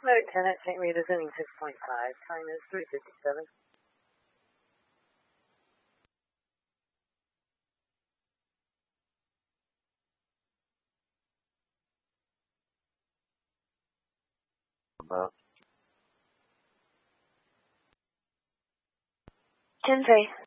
Lieutenant St. Rita's inning 6.5. Time is 3:57. About 10-3.